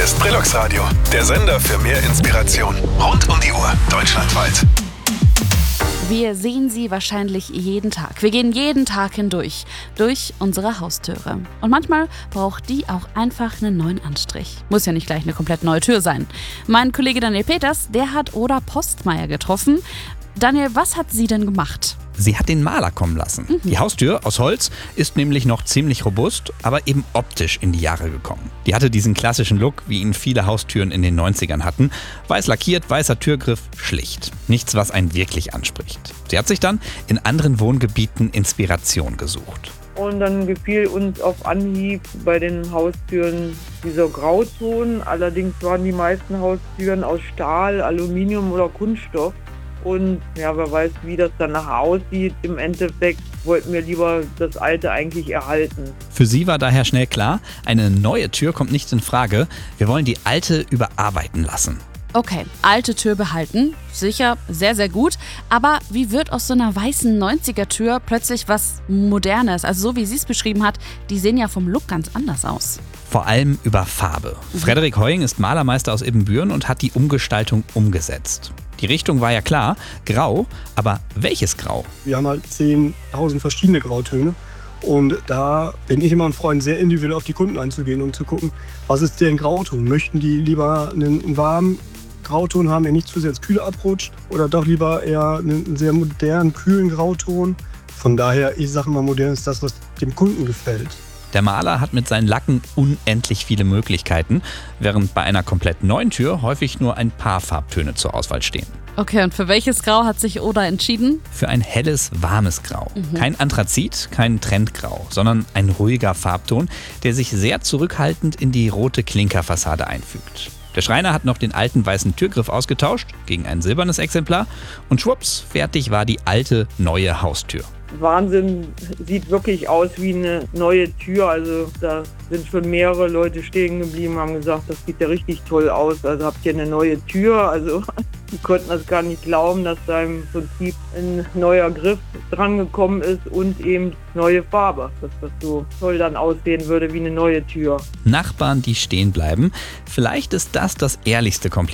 ist Brillux Radio, der Sender für mehr Inspiration. Rund um die Uhr, deutschlandweit. Wir sehen sie wahrscheinlich jeden Tag. Wir gehen jeden Tag hindurch, durch unsere Haustüre. Und manchmal braucht die auch einfach einen neuen Anstrich. Muss ja nicht gleich eine komplett neue Tür sein. Mein Kollege Daniel Peters, der hat Oda Postmeier getroffen. Daniel, was hat sie denn gemacht? Sie hat den Maler kommen lassen. Die Haustür aus Holz ist nämlich noch ziemlich robust, aber eben optisch in die Jahre gekommen. Die hatte diesen klassischen Look, wie ihn viele Haustüren in den 90ern hatten. Weiß lackiert, weißer Türgriff, schlicht. Nichts, was einen wirklich anspricht. Sie hat sich dann in anderen Wohngebieten Inspiration gesucht. Und dann gefiel uns auf Anhieb bei den Haustüren dieser Grauton. Allerdings waren die meisten Haustüren aus Stahl, Aluminium oder Kunststoff. Und ja, wer weiß, wie das dann nachher aussieht. Im Endeffekt wollten wir lieber das Alte eigentlich erhalten. Für sie war daher schnell klar, eine neue Tür kommt nicht in Frage. Wir wollen die alte überarbeiten lassen. Okay, alte Tür behalten. Sicher, sehr, sehr gut. Aber wie wird aus so einer weißen 90er-Tür plötzlich was Modernes? Also so wie sie es beschrieben hat, die sehen ja vom Look ganz anders aus. Vor allem über Farbe. Frederik Heuing ist Malermeister aus Ibbenbüren und hat die Umgestaltung umgesetzt. Die Richtung war ja klar, grau, aber welches Grau? Wir haben halt 10.000 verschiedene Grautöne und da bin ich immer ein Freund, sehr individuell auf die Kunden einzugehen und zu gucken, was ist deren Grauton? Möchten die lieber einen warmen Grauton haben, der nicht zu sehr ins Kühle abrutscht oder doch lieber eher einen sehr modernen, kühlen Grauton? Von daher, ich sage immer, modern ist das, was dem Kunden gefällt. Der Maler hat mit seinen Lacken unendlich viele Möglichkeiten, während bei einer komplett neuen Tür häufig nur ein paar Farbtöne zur Auswahl stehen. Okay, und für welches Grau hat sich Oda entschieden? Für ein helles, warmes Grau. Kein Anthrazit, kein Trendgrau, sondern ein ruhiger Farbton, der sich sehr zurückhaltend in die rote Klinkerfassade einfügt. Der Schreiner hat noch den alten weißen Türgriff ausgetauscht gegen ein silbernes Exemplar und schwupps, fertig war die alte, neue Haustür. Wahnsinn, sieht wirklich aus wie eine neue Tür. Also da sind schon mehrere Leute stehen geblieben, haben gesagt, das sieht ja richtig toll aus. Also habt ihr eine neue Tür? Also die konnten das gar nicht glauben, dass da im Prinzip ein neuer Griff dran gekommen ist und eben neue Farbe. Dass das so toll dann aussehen würde wie eine neue Tür. Nachbarn, die stehen bleiben. Vielleicht ist das ehrlichste Kompliment